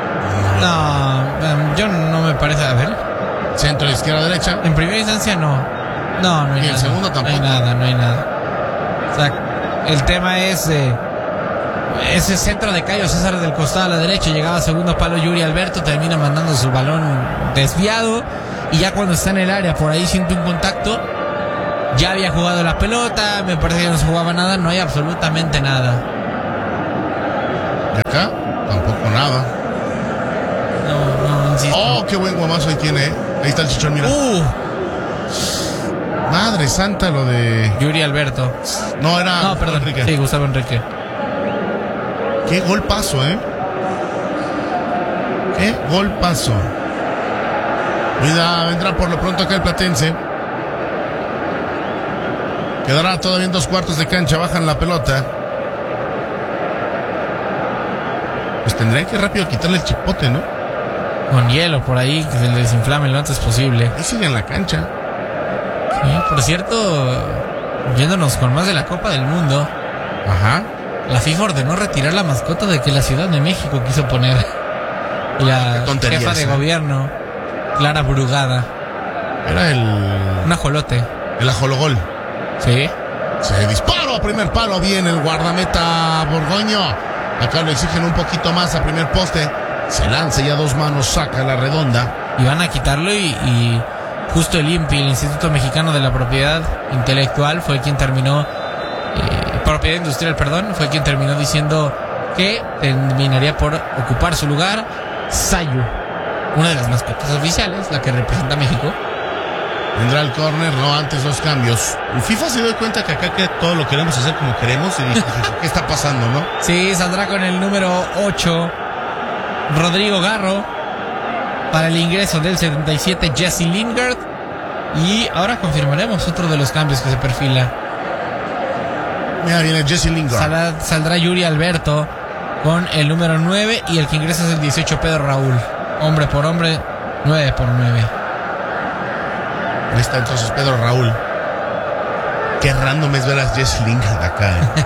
No, yo no me parece, a ver. Centro, izquierda, derecha. En primera instancia no. No, no hay y nada. en segundo tampoco. No hay nada, no hay nada. O sea, el tema es eh, ese centro de Cayo César del costado a la derecha. Llegaba a segundo palo Yuri Alberto, termina mandando su balón desviado. Y ya cuando está en el área, por ahí siente un contacto. Ya había jugado la pelota, me parece que no se jugaba nada, no hay absolutamente nada. ¿Y acá? Tampoco nada. No, no, insisto. Oh, qué buen guamazo ahí tiene, ¿eh? Ahí está el chichón, mira. Uh. Madre santa, lo de Yuri Alberto. No, era No, perdón, Enrique. Sí, Gustavo Enrique. Qué golpazo, ¿eh? Qué golpazo. Mira, vendrá por lo pronto acá el platense. Quedará todavía en dos cuartos de cancha. Bajan la pelota. Pues tendrían que rápido quitarle el chipote, ¿no? Con hielo por ahí, que se le desinflame lo antes posible. Ahí sigue en la cancha. Sí, por cierto, yéndonos con más de la Copa del Mundo. Ajá. La FIFA ordenó retirar la mascota de que la Ciudad de México quiso poner. La jefa de gobierno Clara Brugada. Era el... Un ajolote. El ajologol. Sí. Se disparó a primer palo. Bien el guardameta Borgoño. Acá lo exigen un poquito más a primer poste. Se lanza y a dos manos saca la redonda. Y van a quitarlo y, y justo el I N P I, el Instituto Mexicano de la Propiedad Intelectual, fue quien terminó, eh, propiedad industrial, perdón, fue quien terminó diciendo que terminaría por ocupar su lugar Sayu, una de las mascotas oficiales, la que representa a México. Vendrá el córner, no, antes dos cambios. El FIFA se dio cuenta que acá que todo lo queremos hacer como queremos y dijo, ¿qué está pasando, no? Sí, saldrá con el número ocho Rodrigo Garro. Para el ingreso del setenta y siete Jesse Lingard. Y ahora confirmaremos otro de los cambios que se perfila. Mira, viene Jesse Lingard. Saldrá, saldrá Yuri Alberto con el número nueve. Y el que ingresa es el dieciocho Pedro Raúl. Hombre por hombre, nueve por nueve. Ahí está entonces Pedro Raúl. Qué random es ver a Jesse Lingard acá, ¿eh?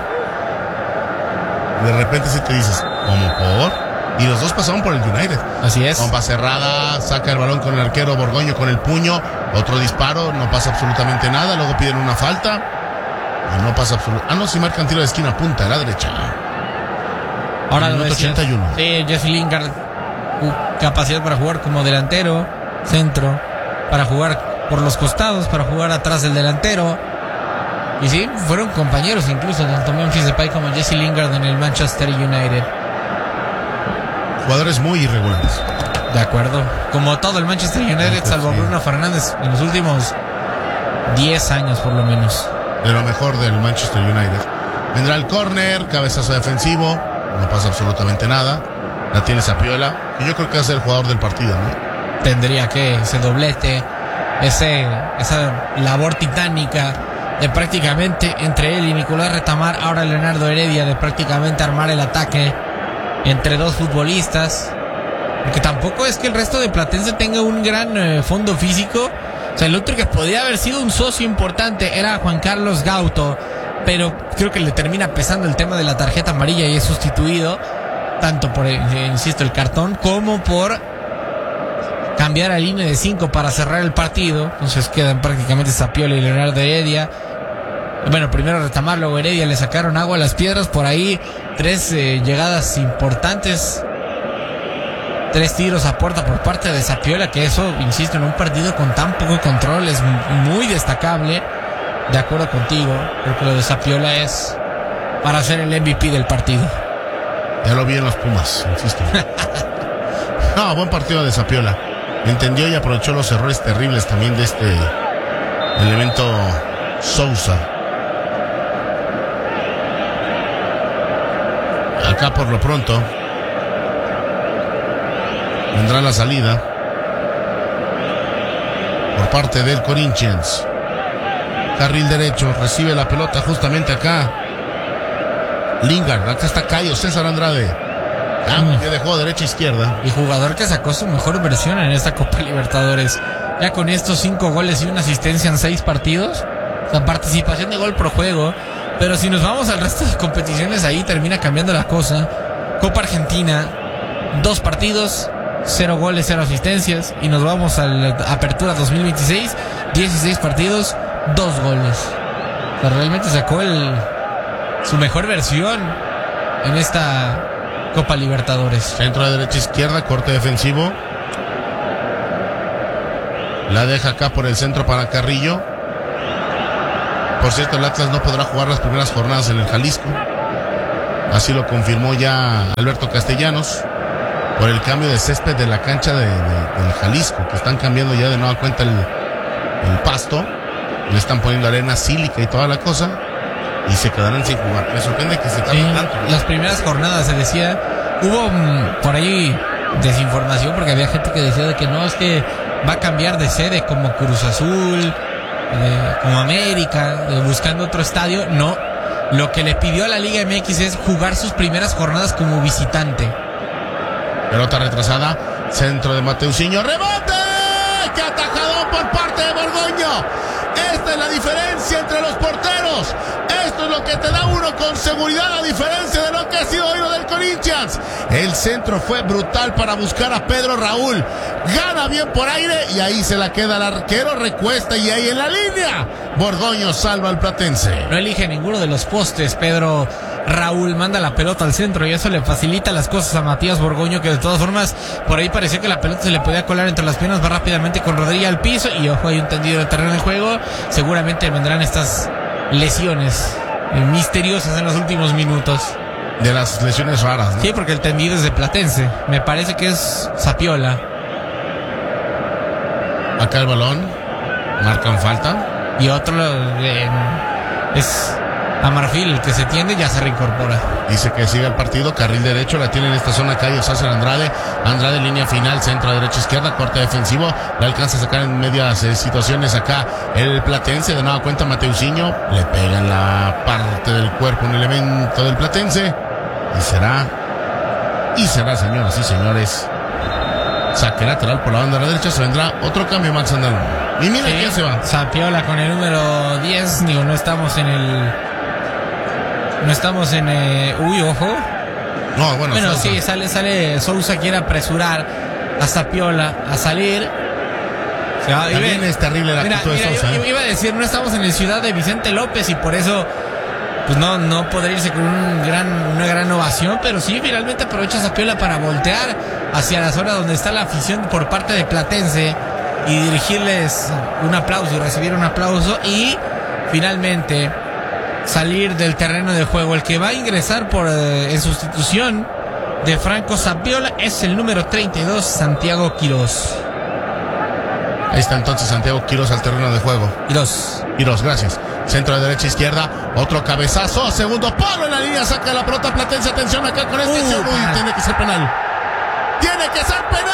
De repente si te dices, ¿cómo por? Y los dos pasaron por el United. Así es. Bomba cerrada, saca el balón con el arquero Borgoño con el puño. Otro disparo, no pasa absolutamente nada. Luego piden una falta. Y no pasa absolutamente. Ah, no, si marcan tiro de esquina, punta a la derecha. Ahora lo minuto ochenta y uno. Sí, Jesse Lingard, capacidad para jugar como delantero, centro, para jugar por los costados, para jugar atrás del delantero. Y sí, fueron compañeros incluso, tanto Memphis Depay como Jesse Lingard en el Manchester United. Jugadores muy irregulares. De acuerdo. Como todo el Manchester United, salvo Bruno Fernández en los últimos diez años por lo menos. De lo mejor del Manchester United. Vendrá el córner, cabezazo defensivo. No pasa absolutamente nada. La tiene Zapiola, que yo creo que va a ser el jugador del partido, ¿no? Tendría que, ese doblete, ese, esa labor titánica de prácticamente entre él y Nicolás Retamar, ahora Leonardo Heredia, de prácticamente armar el ataque entre dos futbolistas, porque tampoco es que el resto de Platense tenga un gran eh, fondo físico. O sea, el otro que podría haber sido un socio importante era Juan Carlos Gauto, pero creo que le termina pesando el tema de la tarjeta amarilla y es sustituido tanto por, eh, insisto, el cartón como por cambiar a línea de cinco para cerrar el partido. Entonces quedan prácticamente Zapiola y Leonardo Heredia. Bueno, primero Retamar, luego Heredia, le sacaron agua a las piedras. Por ahí tres eh, llegadas importantes, tres tiros a puerta por parte de Zapiola, que eso, insisto, en un partido con tan poco control es muy destacable. De acuerdo contigo, creo que lo de Zapiola es para ser el M V P del partido. Ya lo vi en los Pumas, insisto. No, buen partido de Zapiola. Entendió y aprovechó los errores terribles también de este elemento Sousa. Acá por lo pronto vendrá la salida por parte del Corinthians. Carril derecho, recibe la pelota justamente acá Lingard, acá está Cayo César Andrade. Cambio mm. de juego derecha izquierda. Y jugador que sacó su mejor versión en esta Copa Libertadores. Ya con estos cinco goles y una asistencia en seis partidos. O sea, participación de gol por juego. Pero si nos vamos al resto de competiciones, ahí termina cambiando la cosa. Copa Argentina, dos partidos, cero goles, cero asistencias. Y nos vamos a la Apertura dos mil veintiséis, dieciséis partidos, dos goles. O sea, realmente sacó el, su mejor versión en esta Copa Libertadores. Centro de derecha izquierda, corte defensivo. La deja acá por el centro para Carrillo. Por cierto, el Atlas no podrá jugar las primeras jornadas en el Jalisco. Así lo confirmó ya Alberto Castellanos. Por el cambio de césped de la cancha de, de, del Jalisco, que están cambiando ya de nueva cuenta el, el pasto. Le están poniendo arena sílica y toda la cosa. Y se quedarán sin jugar. Me sorprende que se tarde sí, tanto, ¿no? Las primeras jornadas se decía, hubo mmm, por ahí desinformación, porque había gente que decía de que no, es que va a cambiar de sede como Cruz Azul, eh, como América, eh, buscando otro estadio. No, lo que le pidió a la Liga M X es jugar sus primeras jornadas como visitante. Pelota retrasada, centro de Mateusinho, rebote, que atajadón por parte de Borgoño. Esta es la diferencia entre los porteros. Esto es lo que te da uno con seguridad, a diferencia de lo que ha sido hoy lo del Corinthians. El centro fue brutal para buscar a Pedro Raúl. Gana bien por aire y ahí se la queda el arquero, recuesta y ahí en la línea Borgoño salva al platense. No elige ninguno de los postes. Pedro Raúl manda la pelota al centro y eso le facilita las cosas a Matías Borgoño, que de todas formas por ahí parecía que la pelota se le podía colar entre las piernas, va rápidamente con rodilla al piso y ojo, hay un tendido de terreno de juego. Seguramente vendrán estas lesiones eh, misteriosas en los últimos minutos. De las lesiones raras, ¿no? Sí, porque el tendido es de Platense. Me parece que es Zapiola. Acá el balón, marcan falta. Y otro eh, es Amarfil, el que se tiende, ya se reincorpora. Dice que sigue el partido, carril derecho, la tiene en esta zona Cayo Sácer Andrade. Andrade, línea final, centro, derecha, izquierda, corte defensivo. La alcanza a sacar en medias eh, situaciones acá el platense. De nueva cuenta Mateusinho, le pega en la parte del cuerpo un elemento del platense. Y será, y será, señoras y señores, saque lateral por la banda derecha. Se vendrá otro cambio, Max Andalón. Y mira, sí, quién se va. Zapiola con el número diez. Digo, no estamos en el... No estamos en... Eh, uy, ojo. No, bueno, bueno sí, sale, sale Sousa, quiere apresurar a Zapiola a salir. O sea, también es terrible la actitud de Sousa. Yo, yo iba a decir, no estamos en el Ciudad de Vicente López y por eso pues no, no podría irse con un gran, una gran ovación, pero sí, finalmente aprovecha Zapiola para voltear hacia la zona donde está la afición por parte de Platense y dirigirles un aplauso y recibir un aplauso y finalmente salir del terreno de juego. El que va a ingresar por eh, en sustitución de Franco Zapiola es el número treinta y dos, Santiago Quirós. Ahí está entonces Santiago Quirós al terreno de juego. Quirós. Quirós, gracias. Centro de derecha, izquierda, otro cabezazo, segundo palo en la línea, saca la pelota Platense. Atención acá con este. Uh, Uy, tiene que ser penal. Tiene que ser penal.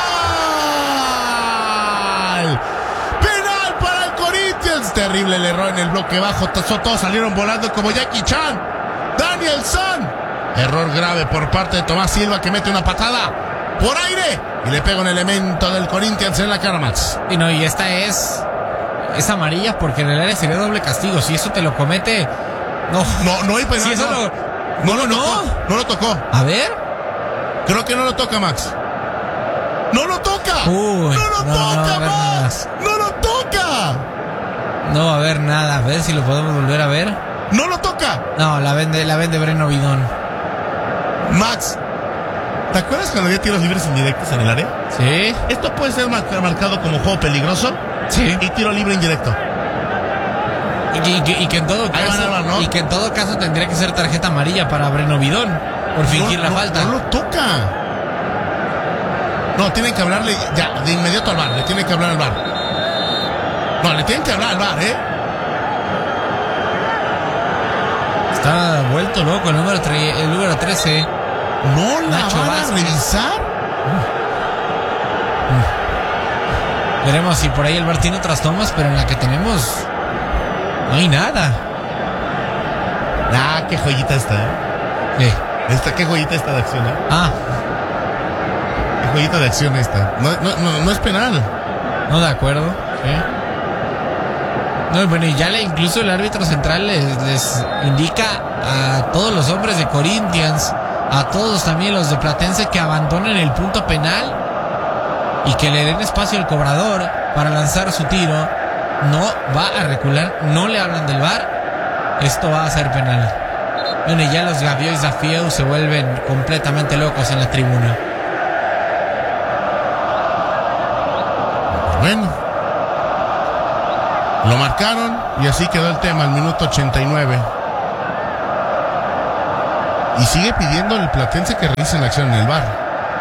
Penal para el Corinthians. Terrible el error en el bloque bajo. Todos salieron volando como Jackie Chan. Danielson. Error grave por parte de Tomás Silva, que mete una patada por aire y le pega un elemento del Corinthians en la cara, Max. Y no, y esta es es amarilla porque en el área sería doble castigo. Si eso te lo comete, no, no, no hay penal. Si eso no. Lo, no, lo no, tocó, no lo tocó. A ver, creo que no lo toca, Max. No lo toca. Uy, no lo no, toca, no, Max. No lo toca. No va a haber nada. A ver si lo podemos volver a ver. No lo toca. No, la vende, la vende Breno Bidón. Max, ¿te acuerdas cuando había tiros libres indirectos en el área? Sí. Esto puede ser marcado como juego peligroso. Sí. Y tiro libre indirecto. Y, y, y, que en todo caso, hablar, ¿no? Y que en todo caso tendría que ser tarjeta amarilla para Breno Bidón por fingir no, la no, falta. No lo toca. No, tienen que hablarle ya de inmediato al V A R. Le tienen que hablar al V A R. No, le tienen que hablar al V A R, ¿eh? Está vuelto loco el número, tre- el número trece. ¿No la Nacho van Vázquez. a revisar? Uh. Uh. Veremos si por ahí el V A R tiene otras tomas, pero en la que tenemos no hay nada. Ah, qué joyita esta, ¿eh? ¿Qué? Esta, qué joyita esta de acción, ¿eh? Ah. Qué joyita de acción esta. No, no, no, no es penal. No, de acuerdo. ¿Sí? No, bueno, y ya le, incluso el árbitro central les, les indica a todos los hombres de Corinthians, a todos también los de Platense, que abandonen el punto penal y que le den espacio al cobrador para lanzar su tiro. No va a recular, no le hablan del V A R. Esto va a ser penal. Bueno, y ya los Gaviois Zafieu se vuelven completamente locos en la tribuna. Bueno, lo marcaron y así quedó el tema al minuto ochenta y nueve. Y sigue pidiendo el Platense que revisen la acción en el V A R.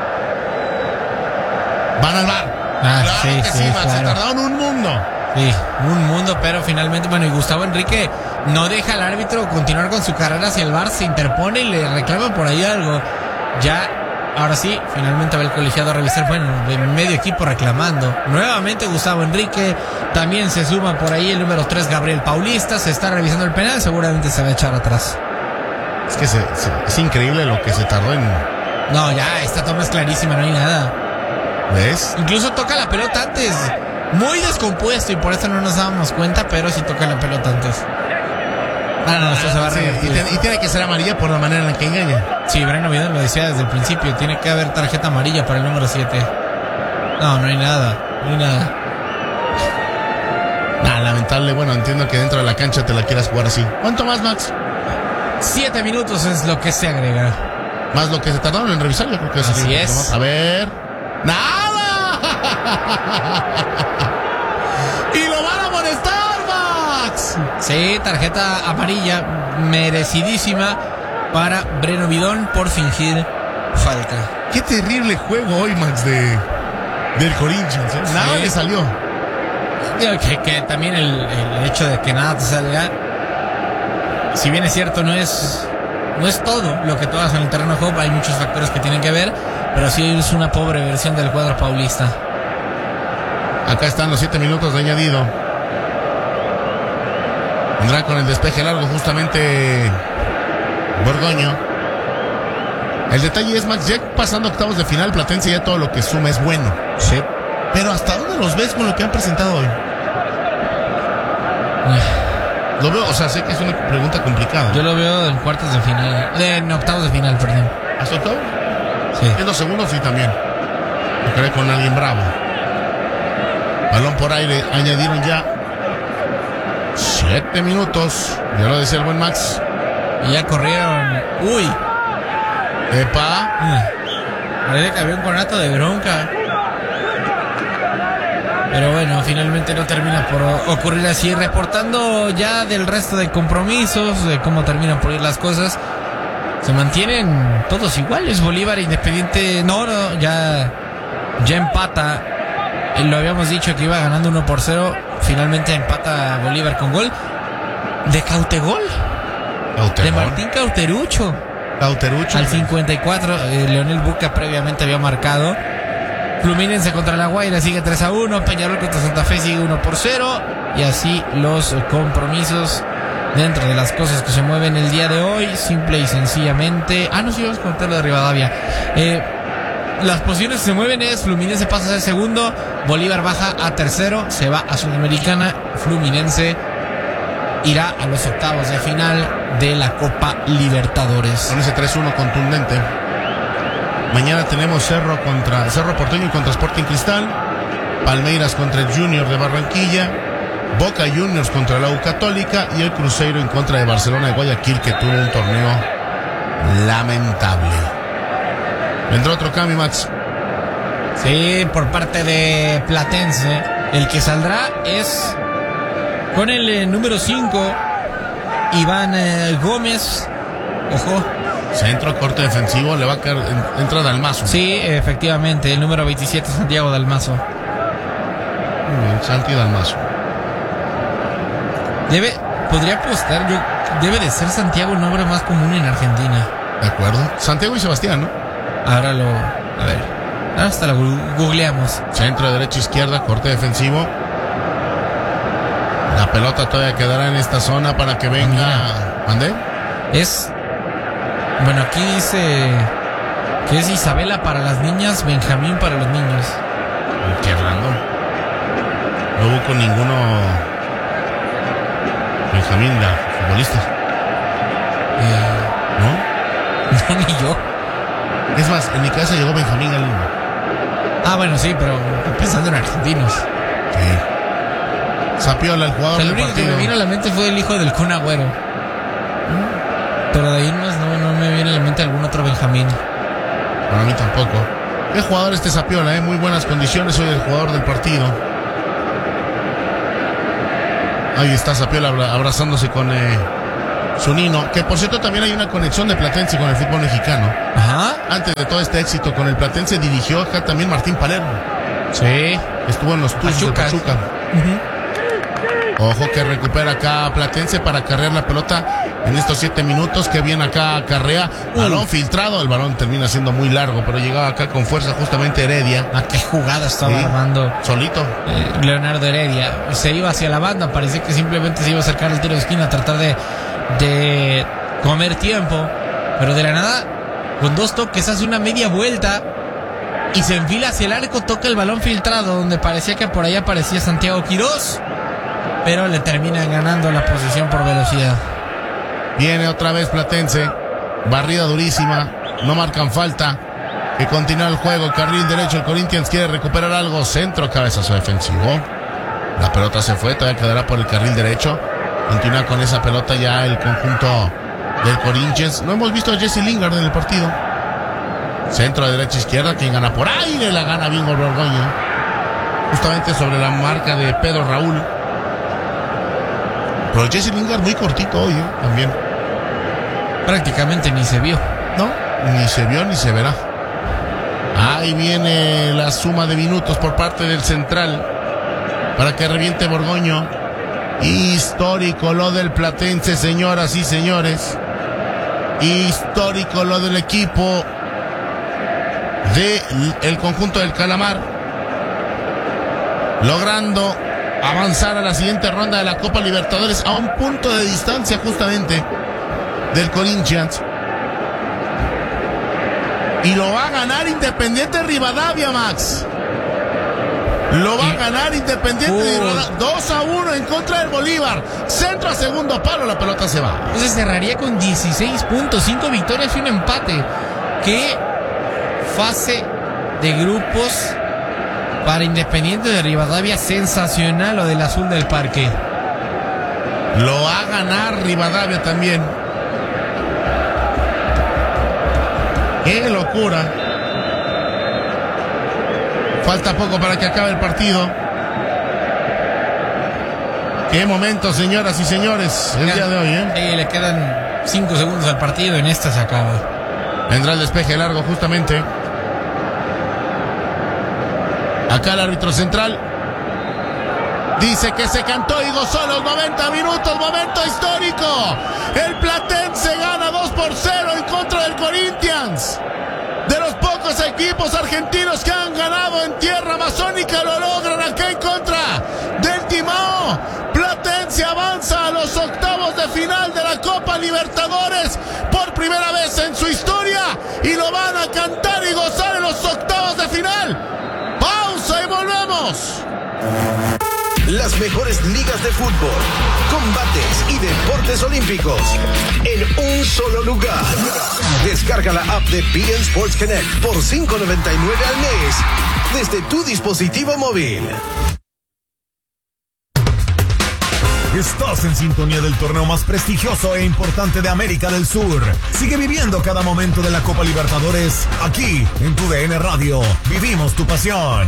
Van al V A R. Ah, claro sí, que sí, sí, Max, claro. se tardaron un mundo. Sí, un mundo, pero finalmente, bueno, y Gustavo Enrique no deja al árbitro continuar con su carrera hacia el V A R, se interpone y le reclama por ahí algo. Ya, ahora sí, finalmente va el colegiado a revisar, bueno, de medio equipo reclamando. Nuevamente Gustavo Enrique, también se suma por ahí el número tres, Gabriel Paulista, se está revisando el penal, seguramente se va a echar atrás. Es que se, se, es increíble lo que se tardó en... No, ya, esta toma es clarísima, no hay nada. ¿Ves? Incluso toca la pelota antes muy descompuesto y por eso no nos dábamos cuenta, pero sí toca la pelota antes. Ah, no, esto se va a revertir. Sí, y, tiene, y tiene que ser amarilla por la manera en la que engaña. Sí, Breno Vidal lo decía desde el principio, tiene que haber tarjeta amarilla para el número siete. No, no hay nada, no hay nada. Nah, lamentable, bueno, entiendo que dentro de la cancha te la quieras jugar así. ¿Cuánto más, Max? Siete minutos es lo que se agrega. Más lo que se tardaron en revisar, yo creo que es así. Así es. A ver. ¡Nada! ¡Y lo van a amonestar, Max! Sí, tarjeta amarilla merecidísima para Breno Vidal por fingir falta. Qué terrible juego hoy, Max, de del Corinthians, ¿eh? Nada sí. le salió. Que, que también el, el hecho de que nada te salga, si bien es cierto, no es no es todo lo que tú hagas en el terreno de juego, hay muchos factores que tienen que ver, pero sí es una pobre versión del cuadro paulista. Acá están los siete minutos de añadido. Vendrá con el despeje largo justamente Borgoño. El detalle es, Max, ya pasando octavos de final, Platense ya todo lo que suma es bueno. Sí. Pero ¿hasta dónde los ves con lo que han presentado hoy? Lo veo, o sea, sé que es una pregunta complicada. Yo lo veo en cuartos de final, en octavos de final, perdón. ¿Hasta octavos? Sí. En los segundos sí también. Lo creo con alguien bravo. Balón por aire, añadieron ya siete minutos. Ya lo decía el buen Max. Y ya corrieron. Uy. Epa. Parece que había un conato de bronca. Pero bueno, finalmente no termina por ocurrir así. Reportando ya del resto de compromisos, de cómo terminan por ir las cosas. Se mantienen todos iguales. Bolívar, Independiente, no, no, ya, ya empata. Lo habíamos dicho que iba ganando uno por cero. Finalmente empata Bolívar con gol de Cautegol. Cautegol. De Martín Cauterucho. Cauterucho. Al cincuenta y cuatro, eh, Leonel Buca previamente había marcado. Fluminense contra La Guaira sigue tres a uno. Peñarol contra Santa Fe sigue uno por cero. Y así los compromisos dentro de las cosas que se mueven el día de hoy. Simple y sencillamente. Ah, no, sí, vamos a contar lo de Rivadavia. Eh, las posiciones que se mueven es: Fluminense pasa a ser segundo, Bolívar baja a tercero, se va a Sudamericana. Fluminense irá a los octavos de final de la Copa Libertadores. Con ese tres uno contundente. Mañana tenemos Cerro contra Cerro Porteño contra Sporting Cristal, Palmeiras contra el Junior de Barranquilla, Boca Juniors contra la U Católica y el Cruzeiro en contra de Barcelona de Guayaquil, que tuvo un torneo lamentable. ¿Vendrá otro cambio, Max? Sí, por parte de Platense. El que saldrá es con el eh, número cinco, Iván eh, Gómez. Ojo. Centro, corte defensivo, le va a caer, entra Dalmazo. Sí, efectivamente, el número veintisiete, Santiago Dalmazo. Muy bien, Santi Dalmazo. Debe, podría apostar, yo, debe de ser Santiago el nombre más común en Argentina. De acuerdo. Santiago y Sebastián, ¿no? Ahora lo, a ver, hasta lo googleamos. Centro, derecha, izquierda, corte defensivo. La pelota todavía quedará en esta zona para que venga. ¿Mandé? Es, bueno, aquí dice que es Isabela para las niñas, Benjamín para los niños. Qué random. No hubo con ninguno. Benjamín, la futbolista. Eh, ¿No? No, ni yo. Es más, en mi casa llegó Benjamín al uno. Ah, bueno, sí, pero pensando en argentinos. Sí. Sapiola, el jugador. O sea, lo del único partido. que me vino a la mente fue el hijo del Kun Agüero. Pero de ahí más no, no me viene a la mente algún otro Benjamín. Para mí tampoco. Qué jugador este Sapiola, ¿eh? Muy buenas condiciones. Hoy el jugador del partido. Ahí está Sapiola abrazándose con eh, su Nino. Que por cierto también hay una conexión de Platense con el fútbol mexicano. Ajá. Antes de todo este éxito con el Platense dirigió acá también Martín Palermo. Sí. Estuvo en los Tuzos de Pachuca. Uh-huh. Ojo que recupera acá Platense para carrear la pelota en estos siete minutos. Que bien acá carrea. Balón uh. filtrado. El balón termina siendo muy largo, pero llegaba acá con fuerza justamente Heredia. ¿A qué jugada estaba sí. armando? Solito. Eh, Leonardo Heredia. Se iba hacia la banda. Parecía que simplemente se iba a acercar el tiro de esquina a tratar de, de comer tiempo. Pero de la nada, con dos toques hace una media vuelta y se enfila hacia el arco, toca el balón filtrado donde parecía que por ahí aparecía Santiago Quirós, pero le terminan ganando la posición por velocidad. Viene otra vez Platense, barrida durísima, no marcan falta, que continúa el juego, carril derecho, el Corinthians quiere recuperar algo, centro, cabezazo defensivo, la pelota se fue, todavía quedará por el carril derecho, continúa con esa pelota ya el conjunto del Corinthians. No hemos visto a Jesse Lingard en el partido. Centro de derecha izquierda, quien gana por aire, la gana bien Borgoño, justamente sobre la marca de Pedro Raúl. Pero Jesse Lingard muy cortito hoy, ¿eh? También. Prácticamente ni se vio. No, ni se vio ni se verá. Ahí viene la suma de minutos por parte del central para que reviente Borgoño. Histórico lo del Platense, señoras y señores. Histórico lo del equipo del conjunto del Calamar, logrando avanzar a la siguiente ronda de la Copa Libertadores a un punto de distancia justamente del Corinthians. Y lo va a ganar Independiente Rivadavia, Max. Lo va a ganar Independiente de Rivadavia. dos a uno en contra del Bolívar. Centro a segundo palo, la pelota se va. Entonces cerraría con dieciséis puntos, cinco victorias y un empate. ¿Qué fase de grupos para Independiente de Rivadavia? Sensacional lo del azul del parque. Lo va a ganar Rivadavia también. ¡Qué locura! Falta poco para que acabe el partido. ¡Qué momento, señoras y señores! El día de hoy, ¿eh? Sí, le quedan cinco segundos al partido. En esta se acaba. Vendrá el despeje largo justamente. Acá el árbitro central dice que se cantó y gozó los noventa minutos. Momento histórico. El Platense gana dos por cero en contra del Corinthians. De los pocos equipos argentinos que han ganado en tierra amazónica, lo logran acá en contra del Timao. Platense avanza a los octavos de final de la Copa Libertadores por primera vez en su historia y lo van a cantar y gozar en los octavos de final. Pausa y volvemos. Las mejores ligas de fútbol, combates y deportes olímpicos en un solo lugar. Descarga la app de B N Sports Connect por cinco noventa y nueve al mes desde tu dispositivo móvil. Estás en sintonía del torneo más prestigioso e importante de América del Sur. Sigue viviendo cada momento de la Copa Libertadores aquí en tu D N Radio. Vivimos tu pasión.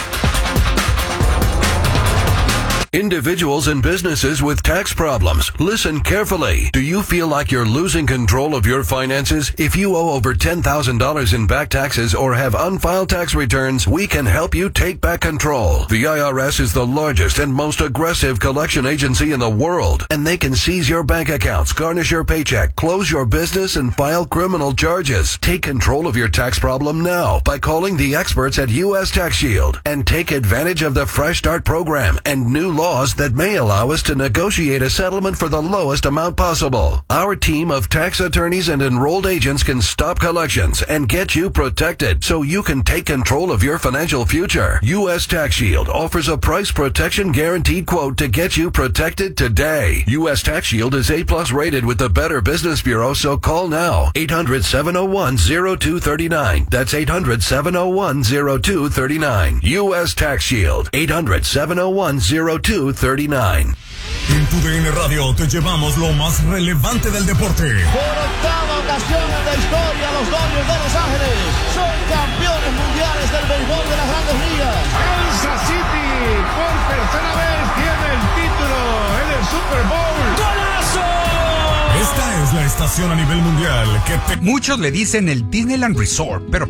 Individuals and businesses with tax problems. Listen carefully. Do you feel like you're losing control of your finances? If you owe over ten thousand dollars in back taxes or have unfiled tax returns, we can help you take back control. The I R S is the largest and most aggressive collection agency in the world, and they can seize your bank accounts, garnish your paycheck, close your business, and file criminal charges. Take control of your tax problem now by calling the experts at U S Tax Shield and take advantage of the Fresh Start program and new laws that may allow us to negotiate a settlement for the lowest amount possible. Our team of tax attorneys and enrolled agents can stop collections and get you protected so you can take control of your financial future. U S Tax Shield offers a price protection guaranteed quote to get you protected today. U S Tax Shield is A plus rated with the Better Business Bureau, so call now. eight hundred, seven oh one, oh two three nine. That's eight hundred, seven oh one, oh two three nine. U S Tax Shield. eight hundred, seven oh one, oh two three nine. En tu D N Radio te llevamos lo más relevante del deporte. Por octava ocasión en la historia, los Dodgers de Los Ángeles son campeones mundiales del béisbol de las Grandes Ligas. Kansas City por tercera vez tiene el título en el Super Bowl. ¡Golazo! Esta es la estación a nivel mundial que te... Muchos le dicen el Disneyland Resort, pero